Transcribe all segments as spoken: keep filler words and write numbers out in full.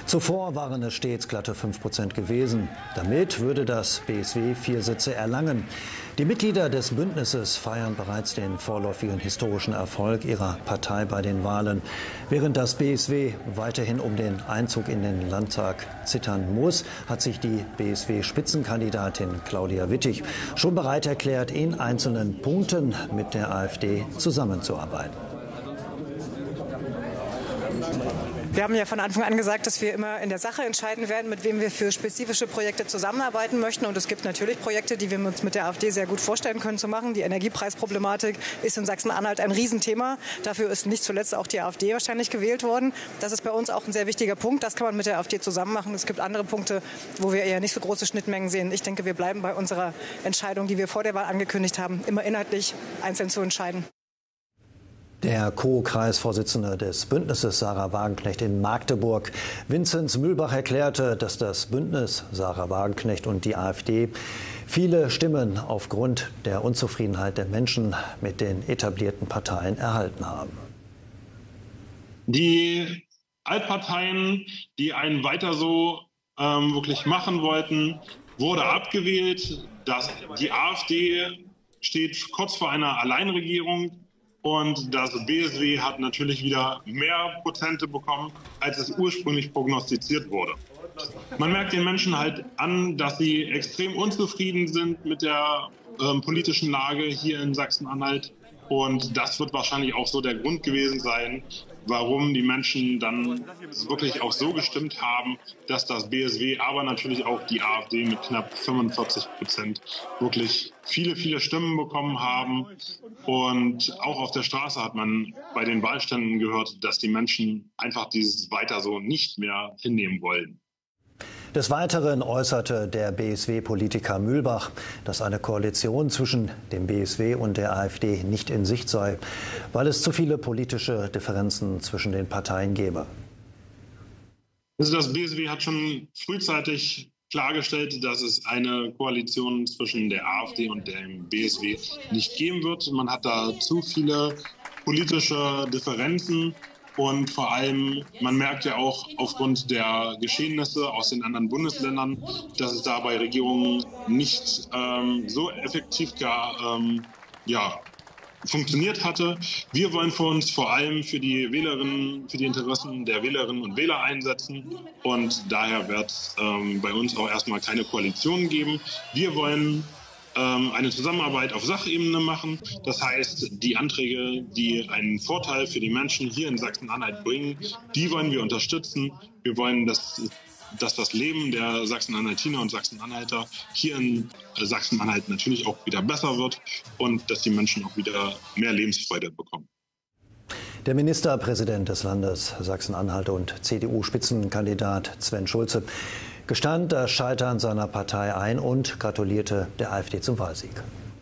Zuvor waren es stets glatte fünf Prozent gewesen. Damit würde das B S W vier Sitze erlangen. Die Mitglieder des Bündnisses feiern bereits den vorläufigen historischen Erfolg ihrer Partei bei den Wahlen. Während das B S W weiterhin um den Einzug in den Landtag zittern muss, hat sich die B S W-Spitzenkandidatin Claudia Wittig schon bereit erklärt, in einzelnen Punkten mit der AfD zusammenzuarbeiten. Wir haben ja von Anfang an gesagt, dass wir immer in der Sache entscheiden werden, mit wem wir für spezifische Projekte zusammenarbeiten möchten. Und es gibt natürlich Projekte, die wir uns mit der AfD sehr gut vorstellen können zu machen. Die Energiepreisproblematik ist in Sachsen-Anhalt ein Riesenthema. Dafür ist nicht zuletzt auch die AfD wahrscheinlich gewählt worden. Das ist bei uns auch ein sehr wichtiger Punkt. Das kann man mit der AfD zusammen machen. Es gibt andere Punkte, wo wir eher nicht so große Schnittmengen sehen. Ich denke, wir bleiben bei unserer Entscheidung, die wir vor der Wahl angekündigt haben, immer inhaltlich einzeln zu entscheiden. Der Co-Kreisvorsitzende des Bündnisses Sarah Wagenknecht in Magdeburg, Vinzenz Mühlbach, erklärte, dass das Bündnis Sarah Wagenknecht und die AfD viele Stimmen aufgrund der Unzufriedenheit der Menschen mit den etablierten Parteien erhalten haben. Die Altparteien, die einen weiter so ähm, wirklich machen wollten, wurde abgewählt. Das, die AfD steht kurz vor einer Alleinregierung. Und das B S W hat natürlich wieder mehr Prozente bekommen, als es ursprünglich prognostiziert wurde. Man merkt den Menschen halt an, dass sie extrem unzufrieden sind mit der äh, politischen Lage hier in Sachsen-Anhalt. Und das wird wahrscheinlich auch so der Grund gewesen sein, warum die Menschen dann wirklich auch so gestimmt haben, dass das B S W, aber natürlich auch die AfD mit knapp fünfundvierzig Prozent wirklich viele, viele Stimmen bekommen haben. Und auch auf der Straße hat man bei den Wahlständen gehört, dass die Menschen einfach dieses weiter so nicht mehr hinnehmen wollen. Des Weiteren äußerte der B S W-Politiker Mühlbach, dass eine Koalition zwischen dem B S W und der AfD nicht in Sicht sei, weil es zu viele politische Differenzen zwischen den Parteien gebe. Also das B S W hat schon frühzeitig klargestellt, dass es eine Koalition zwischen der AfD und dem B S W nicht geben wird. Man hat da zu viele politische Differenzen. Und vor allem, man merkt ja auch aufgrund der Geschehnisse aus den anderen Bundesländern, dass es da bei Regierungen nicht ähm, so effektiv gar, ähm, ja, funktioniert hatte. Wir wollen für uns vor allem für die Wählerinnen, für die Interessen der Wählerinnen und Wähler einsetzen. Und daher wird es ähm, bei uns auch erstmal keine Koalition geben. Wir wollen eine Zusammenarbeit auf Sachebene machen. Das heißt, die Anträge, die einen Vorteil für die Menschen hier in Sachsen-Anhalt bringen, die wollen wir unterstützen. Wir wollen, dass, dass das Leben der Sachsen-Anhaltiner und Sachsen-Anhalter hier in Sachsen-Anhalt natürlich auch wieder besser wird und dass die Menschen auch wieder mehr Lebensfreude bekommen. Der Ministerpräsident des Landes Sachsen-Anhalt und C D U-Spitzenkandidat Sven Schulze gestand das Scheitern seiner Partei ein und gratulierte der AfD zum Wahlsieg.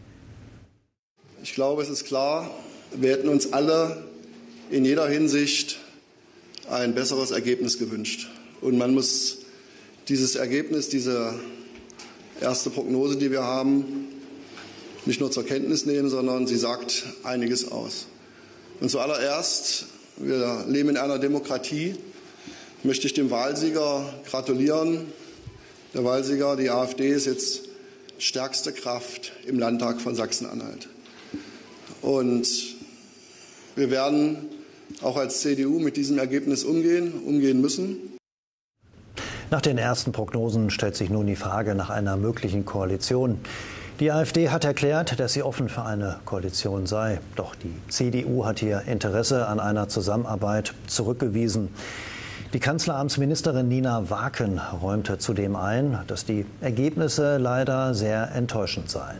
Ich glaube, es ist klar, wir hätten uns alle in jeder Hinsicht ein besseres Ergebnis gewünscht. Und man muss dieses Ergebnis, diese erste Prognose, die wir haben, nicht nur zur Kenntnis nehmen, sondern sie sagt einiges aus. Und zuallererst, wir leben in einer Demokratie, möchte ich dem Wahlsieger gratulieren. Der Wahlsieger, die AfD, ist jetzt stärkste Kraft im Landtag von Sachsen-Anhalt. Und wir werden auch als C D U mit diesem Ergebnis umgehen, umgehen müssen. Nach den ersten Prognosen stellt sich nun die Frage nach einer möglichen Koalition. Die AfD hat erklärt, dass sie offen für eine Koalition sei. Doch die C D U hat ihr Interesse an einer Zusammenarbeit zurückgewiesen. Die Kanzleramtsministerin Nina Waken räumte zudem ein, dass die Ergebnisse leider sehr enttäuschend seien.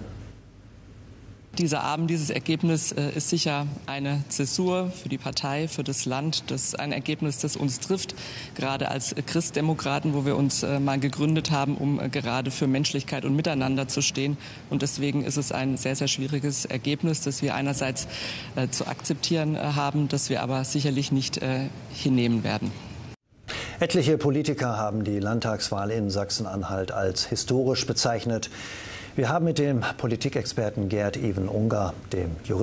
Dieser Abend, dieses Ergebnis äh, ist sicher eine Zäsur für die Partei, für das Land. Das ist ein Ergebnis, das uns trifft, gerade als Christdemokraten, wo wir uns äh, mal gegründet haben, um äh, gerade für Menschlichkeit und Miteinander zu stehen. Und deswegen ist es ein sehr, sehr schwieriges Ergebnis, das wir einerseits äh, zu akzeptieren äh, haben, das wir aber sicherlich nicht äh, hinnehmen werden. Etliche Politiker haben die Landtagswahl in Sachsen-Anhalt als historisch bezeichnet. Wir haben mit dem Politikexperten Gerd Even Unger, dem Juristen